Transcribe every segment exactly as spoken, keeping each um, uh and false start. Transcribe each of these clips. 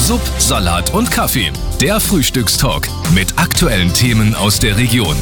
Sub, Salat und Kaffee. Der Frühstückstalk mit aktuellen Themen aus der Region.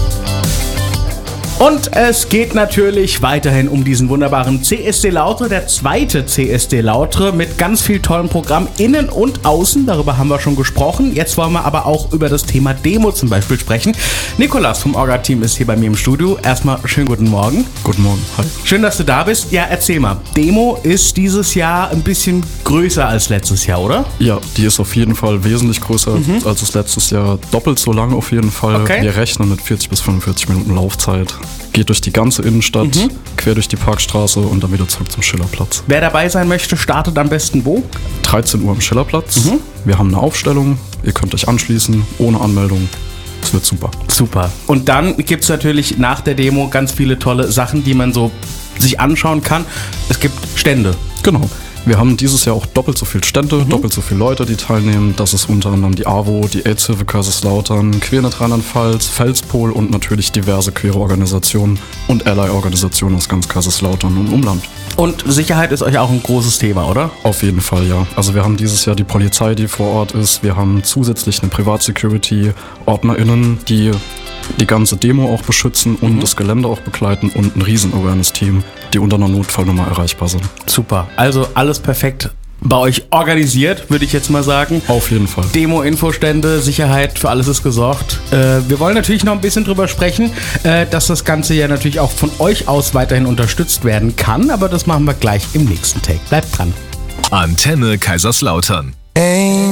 Und es geht natürlich weiterhin um diesen wunderbaren C S D Lautre, der zweite C S D Lautre mit ganz viel tollem Programm innen und außen. Darüber haben wir schon gesprochen. Jetzt wollen wir aber auch über das Thema Demo zum Beispiel sprechen. Nikolas vom Orga-Team ist hier bei mir im Studio. Erstmal schönen guten Morgen. Guten Morgen, hi. Schön, dass du da bist. Ja, erzähl mal. Demo ist dieses Jahr ein bisschen größer als letztes Jahr, oder? Ja, die ist auf jeden Fall wesentlich größer mhm. als das letztes Jahr. Doppelt so lang auf jeden Fall. Okay. Wir rechnen mit vierzig bis fünfundvierzig Minuten Laufzeit. Geht durch die ganze Innenstadt, mhm. quer durch die Parkstraße und dann wieder zurück zum Schillerplatz. Wer dabei sein möchte, startet am besten wo? dreizehn Uhr am Schillerplatz. Mhm. Wir haben eine Aufstellung. Ihr könnt euch anschließen, ohne Anmeldung. Es wird super. Super. Und dann gibt es natürlich nach der Demo ganz viele tolle Sachen, die man so sich anschauen kann. Es gibt Stände. Genau. Wir haben dieses Jahr auch doppelt so viele Stände, mhm. doppelt so viele Leute, die teilnehmen. Das ist unter anderem die A W O, die AIDS-Hilfe Kaiserslautern, Quernet Rheinland-Pfalz, Felspol und natürlich diverse queere Organisationen und Ally-Organisationen aus ganz Kaiserslautern und Umland. Und Sicherheit ist euch auch ein großes Thema, oder? Auf jeden Fall, ja. Also wir haben dieses Jahr die Polizei, die vor Ort ist. Wir haben zusätzlich eine Privatsecurity, OrdnerInnen, die die ganze Demo auch beschützen und mhm. das Gelände auch begleiten und ein riesen Awareness-Team, die unter einer Notfallnummer erreichbar sind. Super, also alles perfekt bei euch organisiert, würde ich jetzt mal sagen. Auf jeden Fall. Demo, Infostände, Sicherheit, für alles ist gesorgt. Äh, wir wollen natürlich noch ein bisschen drüber sprechen, äh, dass das Ganze ja natürlich auch von euch aus weiterhin unterstützt werden kann, aber das machen wir gleich im nächsten Take. Bleibt dran. Antenne Kaiserslautern.